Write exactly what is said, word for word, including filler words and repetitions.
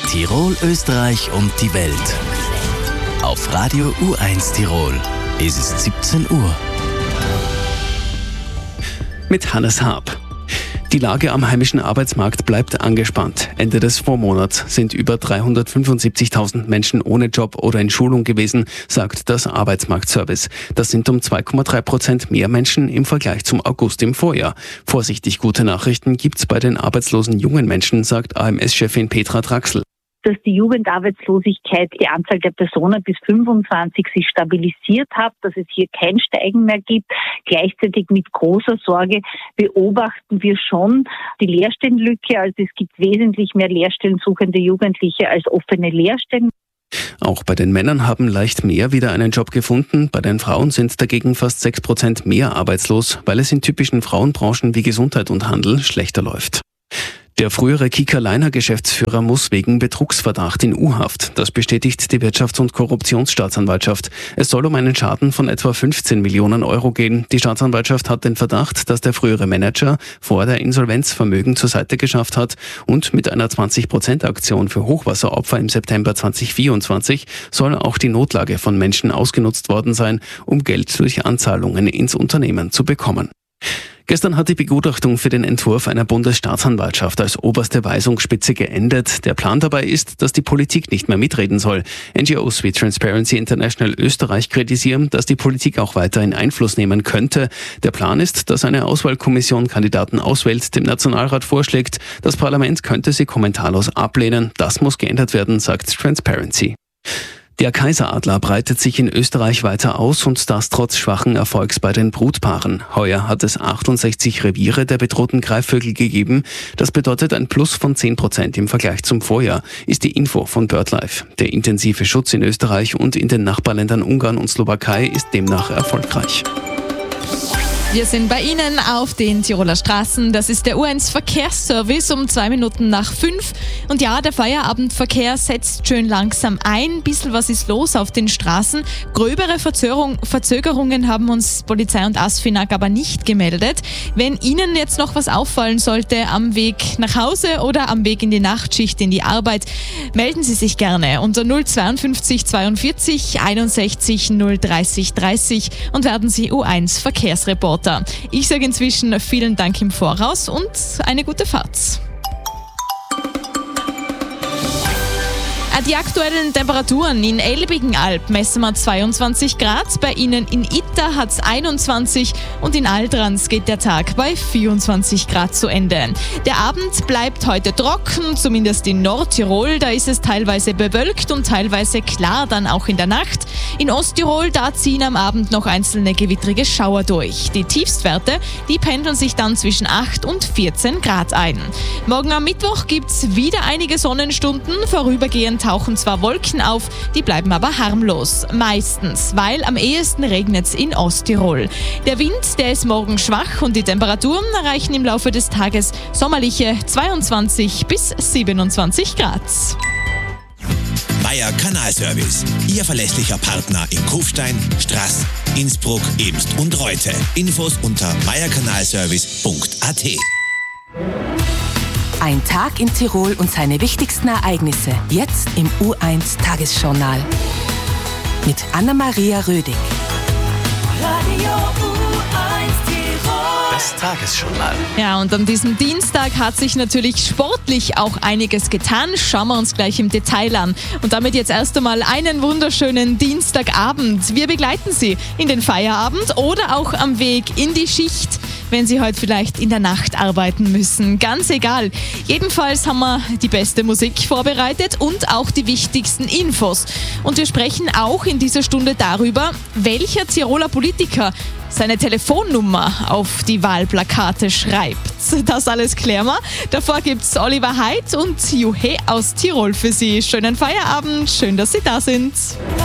Tirol, Österreich und die Welt. Auf Radio U eins Tirol. Es ist siebzehn Uhr. Mit Hannes Haab. Die Lage am heimischen Arbeitsmarkt bleibt angespannt. Ende des Vormonats sind über dreihundertfünfundsiebzigtausend Menschen ohne Job oder in Schulung gewesen, sagt das Arbeitsmarktservice. Das sind um zwei Komma drei Prozent mehr Menschen im Vergleich zum August im Vorjahr. Vorsichtig gute Nachrichten gibt's bei den arbeitslosen jungen Menschen, sagt A M S-Chefin Petra Draxl. Dass die Jugendarbeitslosigkeit, die Anzahl der Personen bis fünfundzwanzig sich stabilisiert hat, dass es hier kein Steigen mehr gibt. Gleichzeitig mit großer Sorge beobachten wir schon die Lehrstellenlücke. Also es gibt wesentlich mehr lehrstellensuchende Jugendliche als offene Lehrstellen. Auch bei den Männern haben leicht mehr wieder einen Job gefunden. Bei den Frauen sind dagegen fast sechs Prozent mehr arbeitslos, weil es in typischen Frauenbranchen wie Gesundheit und Handel schlechter läuft. Der frühere Kika-Liner-Geschäftsführer muss wegen Betrugsverdacht in U-Haft. Das bestätigt die Wirtschafts- und Korruptionsstaatsanwaltschaft. Es soll um einen Schaden von etwa fünfzehn Millionen Euro gehen. Die Staatsanwaltschaft hat den Verdacht, dass der frühere Manager vor der Insolvenz Vermögen zur Seite geschafft hat und mit einer zwanzig Prozent Aktion für Hochwasseropfer im September zweitausendvierundzwanzig soll auch die Notlage von Menschen ausgenutzt worden sein, um Geld durch Anzahlungen ins Unternehmen zu bekommen. Gestern hat die Begutachtung für den Entwurf einer Bundesstaatsanwaltschaft als oberste Weisungsspitze geendet. Der Plan dabei ist, dass die Politik nicht mehr mitreden soll. N G Os wie Transparency International Österreich kritisieren, dass die Politik auch weiterhin Einfluss nehmen könnte. Der Plan ist, dass eine Auswahlkommission Kandidaten auswählt, dem Nationalrat vorschlägt. Das Parlament könnte sie kommentarlos ablehnen. Das muss geändert werden, sagt Transparency. Der Kaiseradler breitet sich in Österreich weiter aus und das trotz schwachen Erfolgs bei den Brutpaaren. Heuer hat es achtundsechzig Reviere der bedrohten Greifvögel gegeben. Das bedeutet ein Plus von zehn Prozent im Vergleich zum Vorjahr, ist die Info von BirdLife. Der intensive Schutz in Österreich und in den Nachbarländern Ungarn und Slowakei ist demnach erfolgreich. Wir sind bei Ihnen auf den Tiroler Straßen. Das ist der U eins Verkehrsservice um zwei Minuten nach fünf. Und ja, der Feierabendverkehr setzt schön langsam ein. Bisschen was ist los auf den Straßen. Gröbere Verzögerung, Verzögerungen haben uns Polizei und ASFINAG aber nicht gemeldet. Wenn Ihnen jetzt noch was auffallen sollte am Weg nach Hause oder am Weg in die Nachtschicht in die Arbeit, melden Sie sich gerne unter null zweiundfünfzig zweiundvierzig einundsechzig null dreißig dreißig und werden Sie U eins Verkehrsreporter. Ich sage inzwischen vielen Dank im Voraus und eine gute Fahrt. Die aktuellen Temperaturen in Elbigenalb messen wir zweiundzwanzig Grad, bei Ihnen in Itter hat es einundzwanzig und in Altrans geht der Tag bei vierundzwanzig Grad zu Ende. Der Abend bleibt heute trocken, zumindest in Nordtirol, da ist es teilweise bewölkt und teilweise klar dann auch in der Nacht. In Osttirol, da ziehen am Abend noch einzelne gewittrige Schauer durch. Die Tiefstwerte, die pendeln sich dann zwischen acht und vierzehn Grad ein. Morgen am Mittwoch gibt's wieder einige Sonnenstunden, vorübergehend tauchen zwar Wolken auf, die bleiben aber harmlos. Meistens, weil am ehesten regnet es in Osttirol. Der Wind, der ist morgen schwach und die Temperaturen erreichen im Laufe des Tages sommerliche zweiundzwanzig bis siebenundzwanzig Grad. Meier Kanalservice, Ihr verlässlicher Partner in Kufstein, Straß, Innsbruck, Ebst und Reute. Infos unter meierkanalservice punkt a t. Ein Tag in Tirol und seine wichtigsten Ereignisse. Jetzt im U eins Tagesjournal. Mit Anna-Maria Rödig. Radio U eins Tirol. Das Tagesjournal. Ja, und an diesem Dienstag hat sich natürlich sportlich auch einiges getan. Schauen wir uns gleich im Detail an. Und damit jetzt erst einmal einen wunderschönen Dienstagabend. Wir begleiten Sie in den Feierabend oder auch am Weg in die Schicht, wenn Sie heute vielleicht in der Nacht arbeiten müssen. Ganz egal. Jedenfalls haben wir die beste Musik vorbereitet und auch die wichtigsten Infos. Und wir sprechen auch in dieser Stunde darüber, welcher Tiroler Politiker seine Telefonnummer auf die Wahlplakate schreibt. Das alles klären wir. Davor gibt's Oliver Heid und Juhe aus Tirol für Sie. Schönen Feierabend, schön, dass Sie da sind.